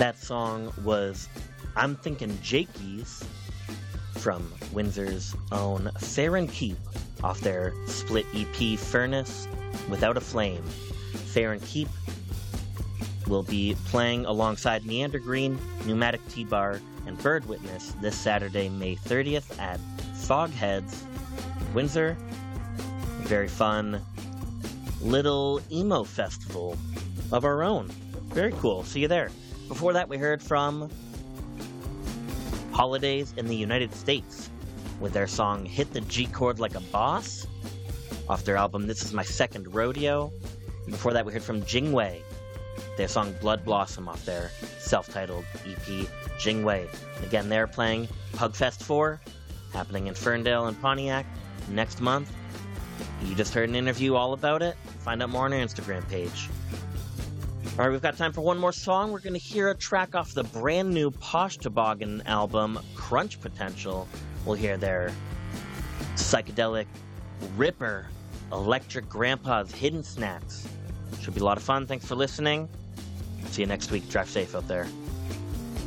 That song was I'm Thinking Jakey's from Windsor's own Fair and Keep off their split EP Furnace Without a Flame. Fair and Keep will be playing alongside Neander Green, Pneumatic T-Bar, and Bird Witness this Saturday, May 30th at Fogheads, Windsor. Very fun little emo festival of our own. Very cool. See you there. Before that, we heard from Holidays in the United States with their song Hit the G Chord Like a Boss off their album This Is My Second Rodeo. And before that, we heard from Jingwei, their song Blood Blossom off their self-titled EP Jingwei. Again, they're playing Pugfest 4, happening in Ferndale and Pontiac next month. You just heard an interview all about it. Find out more on our Instagram page. All right, we've got time for one more song. We're going to hear a track off the brand new Posh Toboggan album, Crunch Potential. We'll hear their psychedelic ripper, Electric Grandpa's Hidden Snacks. Should be a lot of fun. Thanks for listening. See you next week. Drive safe out there.